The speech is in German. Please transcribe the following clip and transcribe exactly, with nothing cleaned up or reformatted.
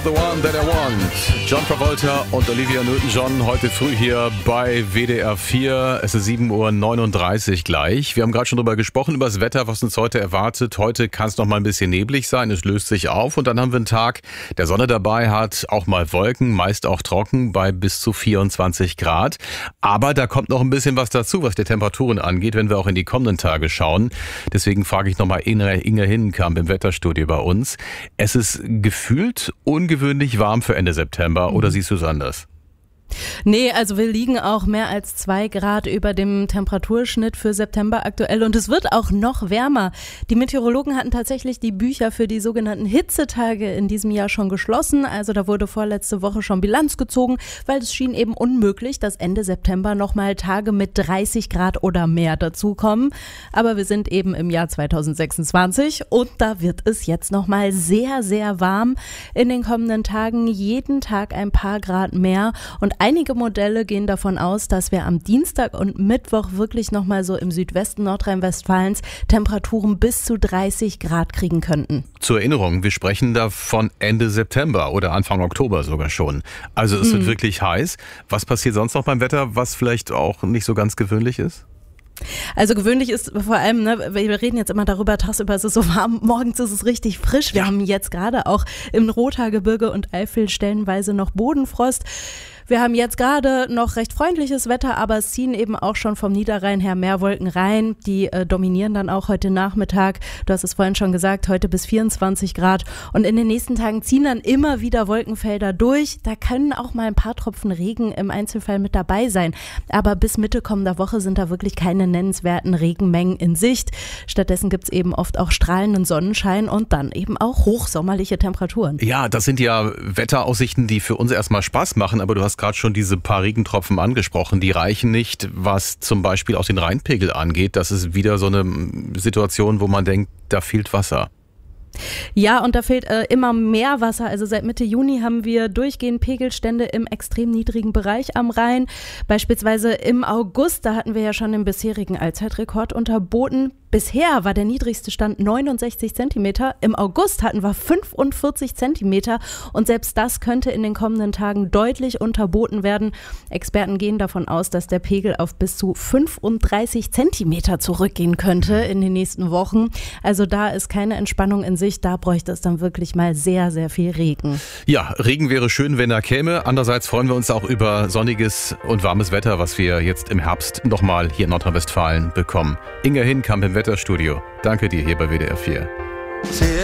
the one that I want. John Travolta und Olivia Newton-John heute früh hier bei W D R vier. Es ist sieben Uhr neununddreißig gleich. Wir haben gerade schon drüber gesprochen, über das Wetter, was uns heute erwartet. Heute kann es noch mal ein bisschen neblig sein, es löst sich auf und dann haben wir einen Tag, der Sonne dabei hat, auch mal Wolken, meist auch trocken bei bis zu vierundzwanzig Grad. Aber da kommt noch ein bisschen was dazu, was die Temperaturen angeht, wenn wir auch in die kommenden Tage schauen. Deswegen frage ich nochmal Inge, Inge Hinnenkamp im Wetterstudio bei uns. Es ist gefühlt ungewöhnlich warm für Ende September, oder siehst du es anders? Nee, also wir liegen auch mehr als zwei Grad über dem Temperaturschnitt für September aktuell und es wird auch noch wärmer. Die Meteorologen hatten tatsächlich die Bücher für die sogenannten Hitzetage in diesem Jahr schon geschlossen. Also da wurde vorletzte Woche schon Bilanz gezogen, weil es schien eben unmöglich, dass Ende September nochmal Tage mit dreißig Grad oder mehr dazukommen. Aber wir sind eben im Jahr zweitausendsechsundzwanzig und da wird es jetzt nochmal sehr, sehr warm. In den kommenden Tagen jeden Tag ein paar Grad mehr und einige Modelle gehen davon aus, dass wir am Dienstag und Mittwoch wirklich nochmal so im Südwesten Nordrhein-Westfalens Temperaturen bis zu dreißig Grad kriegen könnten. Zur Erinnerung, wir sprechen da von Ende September oder Anfang Oktober sogar schon. Also es mhm. wird wirklich heiß. Was passiert sonst noch beim Wetter, was vielleicht auch nicht so ganz gewöhnlich ist? Also gewöhnlich ist vor allem, ne, wir reden jetzt immer darüber, tagsüber ist es so warm, morgens ist es richtig frisch. Wir ja. haben jetzt gerade auch im Rothaargebirge und Eifel stellenweise noch Bodenfrost. Wir haben jetzt gerade noch recht freundliches Wetter, aber es ziehen eben auch schon vom Niederrhein her mehr Wolken rein. Die äh, dominieren dann auch heute Nachmittag. Du hast es vorhin schon gesagt, heute bis vierundzwanzig Grad. Und in den nächsten Tagen ziehen dann immer wieder Wolkenfelder durch. Da können auch mal ein paar Tropfen Regen im Einzelfall mit dabei sein. Aber bis Mitte kommender Woche sind da wirklich keine nennenswerten Regenmengen in Sicht. Stattdessen gibt es eben oft auch strahlenden Sonnenschein und dann eben auch hochsommerliche Temperaturen. Ja, das sind ja Wetteraussichten, die für uns erstmal Spaß machen, aber du hast gerade schon diese paar Regentropfen angesprochen, die reichen nicht, was zum Beispiel auch den Rheinpegel angeht. Das ist wieder so eine Situation, wo man denkt, da fehlt Wasser. Ja, und da fehlt äh, immer mehr Wasser. Also seit Mitte Juni haben wir durchgehend Pegelstände im extrem niedrigen Bereich am Rhein. Beispielsweise im August, da hatten wir ja schon den bisherigen Allzeitrekord unterboten. Bisher war der niedrigste Stand neunundsechzig Zentimeter. Im August hatten wir fünfundvierzig Zentimeter und selbst das könnte in den kommenden Tagen deutlich unterboten werden. Experten gehen davon aus, dass der Pegel auf bis zu fünfunddreißig Zentimeter zurückgehen könnte in den nächsten Wochen. Also da ist keine Entspannung in Sicht. Da bräuchte es dann wirklich mal sehr, sehr viel Regen. Ja, Regen wäre schön, wenn er käme. Andererseits freuen wir uns auch über sonniges und warmes Wetter, was wir jetzt im Herbst nochmal hier in Nordrhein-Westfalen bekommen. Inge Hinnenkamp im Wetterstudio. Danke dir hier bei W D R vier.